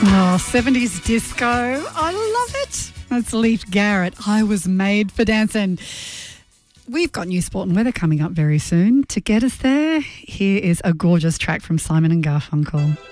Oh, 70s disco. I love it. That's Leif Garrett. I was made for dancing. We've got new sport and weather coming up very soon. To get us there, here is a gorgeous track from Simon and Garfunkel.